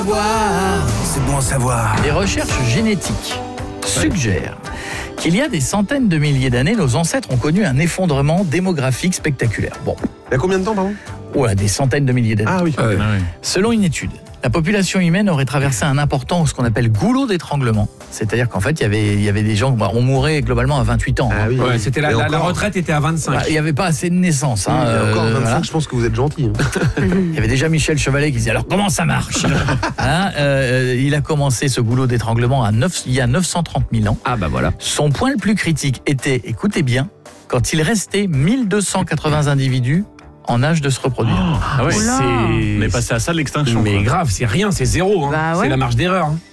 C'est bon à savoir. Les recherches génétiques suggèrent qu'il y a des centaines de milliers d'années, nos ancêtres ont connu un effondrement démographique spectaculaire. Bon, Il y a combien de temps, pardon? des centaines de milliers d'années. Ah oui. Selon une étude, la population humaine aurait traversé un important, ce qu'on appelle goulot d'étranglement. C'est-à-dire qu'en fait, il y avait des gens, on mourait globalement à 28 ans. Ah oui. Ouais, c'était la retraite était à 25. Il n'y avait pas assez de naissances. Et encore 25, voilà. je pense que vous êtes gentil. Il y avait déjà Michel Chevalet qui disait alors comment ça marche. Il a commencé ce goulot d'étranglement il y a 930 000 ans. Ah bah voilà. Son point le plus critique était, écoutez bien, quand il restait 1280 individus en âge de se reproduire. Ah ouais, Oh là. on est passé à ça de l'extinction. Mais quoi. grave, c'est rien, c'est zéro. Hein. Bah ouais. C'est la marge d'erreur. Hein.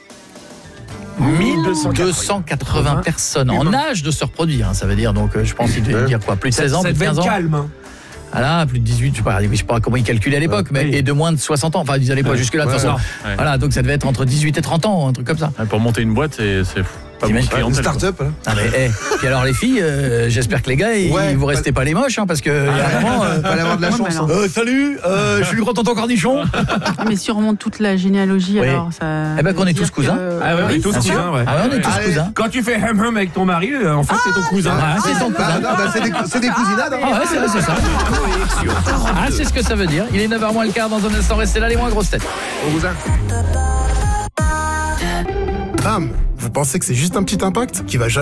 1280 personnes en âge de se reproduire. Ça veut dire, donc, je pense qu'il devait dire quoi, plus de 16 ans, Ça plus de devait 15 être ans. calme. Hein. Ah là, plus de 18, je sais pas comment ils calculaient à l'époque, mais et de moins de 60 ans. Enfin, ils n'allaient pas jusque-là de toute façon. Ouais. Voilà, donc ça devait être entre 18 et 30 ans, un truc comme ça. Ouais, pour monter une boîte, c'est pas beaucoup de T'imagines Une clientèle. quoi. start-up, là. Ah, mais, Puis alors les filles, j'espère que les gars, vous restez pas les moches, hein, parce que il y a un moment. Fallait avoir de la Ouais, chance. mais hein. Salut, je suis le grand tonton Cornichon. Mais si on remonte toute la généalogie, Oui. alors ça. Eh ben, qu'on veut est dire tous cousins. que- Ah ouais, on est oui, tous bien sûr. cousins, ouais. Ah ouais, on est tous Allez. cousins. Quand tu fais hum avec ton mari, en fait, c'est ton cousin. Ah, c'est ton cousin. Bah, non, bah, c'est des cousinades. hein. Ah ouais, c'est ça. Ah, c'est ce que ça veut dire. Il est 9h moins le quart, dans un instant, restez là, les moins grosses têtes. On vous a. Bam! Vous pensez que c'est juste un petit impact qui va jamais